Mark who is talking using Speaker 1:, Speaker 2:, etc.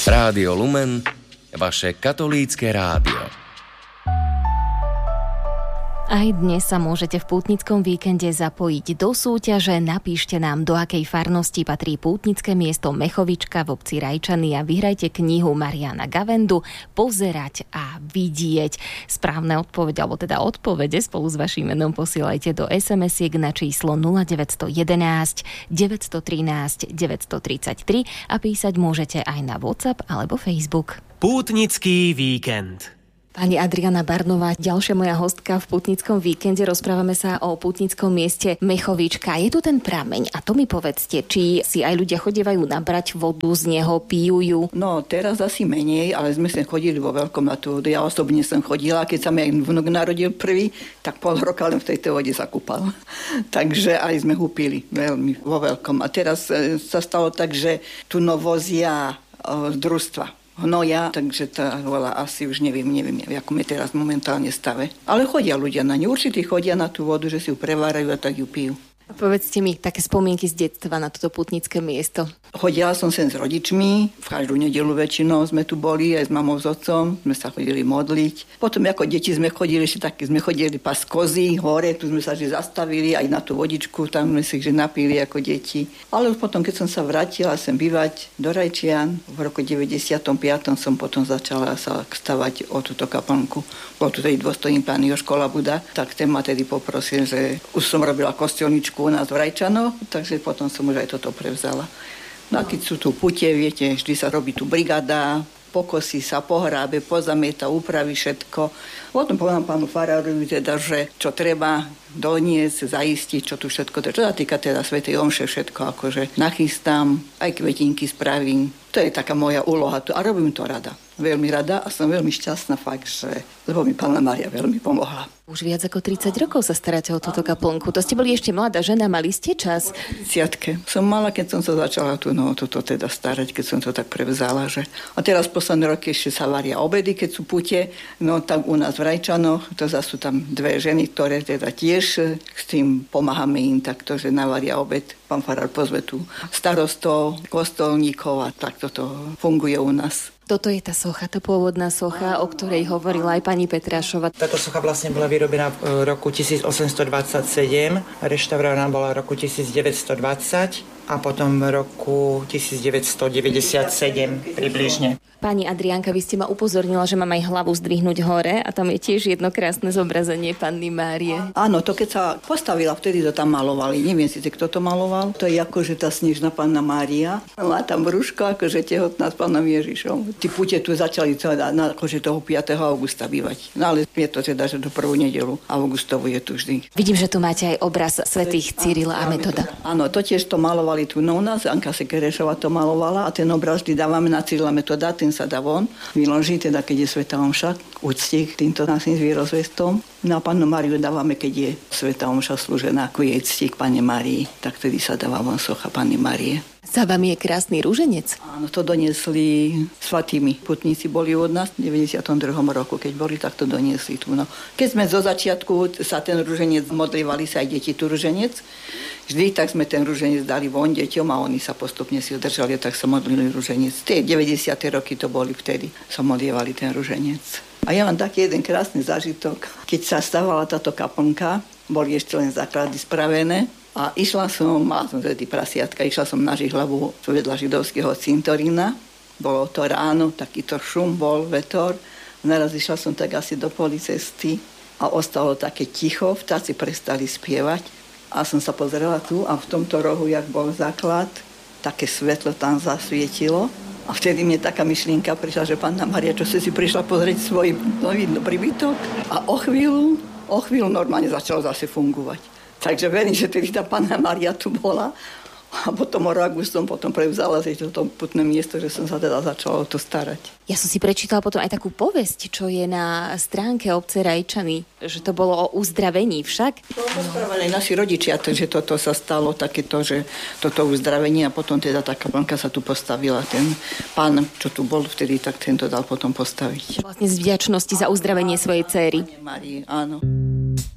Speaker 1: Rádio Lumen, vaše katolícke rádio.
Speaker 2: Aj dnes sa môžete v pútnickom víkende zapojiť do súťaže. Napíšte nám, do akej farnosti patrí pútnické miesto Mechovička v obci Rajčany a vyhrajte knihu Mariana Gavendu Pozerať a vidieť. Správne odpovede, alebo teda odpovede spolu s vaším menom posielajte do SMS-iek na číslo 0911 913 933 a písať môžete aj na WhatsApp alebo Facebook.
Speaker 3: Pútnický víkend.
Speaker 2: Pani Adriana Barnová, ďalšia moja hostka v pútnickom víkende. Rozprávame sa o pútnickom mieste Mechovička. Je tu ten prameň a to mi povedzte, či si aj ľudia chodievajú nabrať vodu z neho, pijú ju?
Speaker 4: No, teraz asi menej, ale sme chodili vo veľkom na tú vodu. Ja osobne som chodila, keď sa mi vnuk narodil prvý, tak pol roka len v tejto vode sa kúpal. Takže aj sme ho pili veľmi vo veľkom. A teraz sa stalo tak, že tu vozia z družstva hnoja, takže tá vola asi už neviem, v akom je teraz momentálne stave. Ale chodia ľudia na ňu, určite chodia na tú vodu, že si ju prevárajú a tak ju pijú.
Speaker 2: A povedzte mi také spomienky z detstva na toto pútnické miesto.
Speaker 4: Chodila som sem s rodičmi, v každú nedeľu väčšinou sme tu boli, aj s mamou, s otcom, sme sa chodili modliť. Potom ako deti sme chodili, sme chodili pas kozy hore, tu sme sa zastavili aj na tú vodičku, tam sme si napili ako deti. Ale už potom, keď som sa vrátila sem bývať do Rajčian, v roku 95. som potom začala sa stavať o túto kaplnku. Bol tu tedy dôstojný pán Jožko Labuda, tak ten ma tedy poprosil, že už som robila kostelničku u nás v Rajčanoch, takže potom som už aj toto prevzala. No a keď sú tu pute, viete, vždy sa robí tu brigáda, pokosí sa, pohrábe, pozamieta, upraví všetko. Potom povedám pánu farárovi teda, že čo treba doniesť, zaistiť, čo tu všetko. Čo sa týka teda svätej omše, všetko akože nachystám, aj kvetinky spravím. To je taká moja úloha tu a robím to rada. Veľmi rada a som veľmi šťastná fakt, že lebo mi Panna Mária veľmi pomohla.
Speaker 2: Už viac ako 30 rokov sa staráte o túto kaplnku. To ste boli ešte mladá žena, mali ste čas?
Speaker 4: 30 som mala, keď som sa začala toto teda starať, keď som to tak prevzala. Že... A teraz posledné roky ešte sa varia obedy, keď sú pute. No tak u nás v Rajčanoch, to zase sú tam dve ženy, ktoré teda tiež s tým pomáhame im takto, že navaria obed. Pán farár pozve tu starostov, kostolníkov a takto to funguje u nás.
Speaker 2: Toto je tá socha, tá pôvodná socha, o ktorej hovorila aj pani Petrášova.
Speaker 5: Táto socha vlastne bola vyrobená v roku 1827, reštaurovaná bola v roku 1920 a potom v roku 1997 približne.
Speaker 2: Pani Adriánka, vy ste ma upozornila, že mám aj hlavu zdvihnúť hore a tam je tiež jedno krásne zobrazenie Panny Márie.
Speaker 4: Áno, to keď sa postavila, vtedy to tam malovali. Neviem si, kto to maloval. To je akože tá snežná Panna Mária. Má tam brúško, akože tehotná s Pánom Ježišom. Tí púte tu začali akože toho 5. augusta bývať. No ale je to teda, že do prvú nedeľu augustovú je tu vždy.
Speaker 2: Vidím, že tu máte aj obraz svätých Cyrila a Metoda.
Speaker 4: Áno, to tiež to malovali tu u nás. Anka Sekerešová to malovala a ten obraz vždy dávame na Cyrila Metoda, ten sa dá von, vyloží, teda keď je svätá omša, úcti k týmto našim zvierozvestom. No a Pannu Máriu dávame, keď je svätá omša slúžená ku jej cti k Panne Márii, tak tedy sa dáva von socha Panny Márie.
Speaker 2: Za vami je krásny ruženec.
Speaker 4: Áno, to doniesli svatými. Putníci boli od nás v 92. roku, keď boli, tak to doniesli tu. No. Keď sme zo začiatku sa ten ruženec modlívali sa aj deti tu ruženec, vždy tak sme ten ruženec dali von deťom a oni sa postupne si udržali, tak sa modlili ruženec. Tie 90. roky to boli vtedy, sa modlievali ten ruženec. A ja mám taký jeden krásny zážitok. Keď sa stávala táto kaplnka, boli ešte len základy spravené, a išla som, mala som tedy prasiatka, išla som na Žihlavu vedľa židovského cintorína. Bolo to ráno, takýto šum bol, vetor. Naraz išla som tak asi do policesty a ostalo také ticho, vtáci prestali spievať. A som sa pozrela tu a v tomto rohu, jak bol základ, také svetlo tam zasvietilo. A vtedy mne taká myšlienka prišla, že Panna Mária, čo si prišla pozrieť svoj nový príbytok. A o chvíľu normálne začalo zase fungovať. Takže verím, že tedy tá Panna Mária tu bola a potom o roku som potom prevzala si toto putné miesto, že som sa teda začala o to starať.
Speaker 2: Ja som si prečítala potom aj takú povesť, čo je na stránke obce Rajčany, že to bolo o uzdravení však.
Speaker 4: To rozprávali naši rodičia, že toto sa stalo takéto, že toto uzdravenie a potom teda tá kaplnka sa tu postavila. Ten pán, čo tu bol vtedy, tak tento dal potom postaviť.
Speaker 2: Vlastne z vďačnosti za uzdravenie svojej dcéry.
Speaker 4: Márie, áno.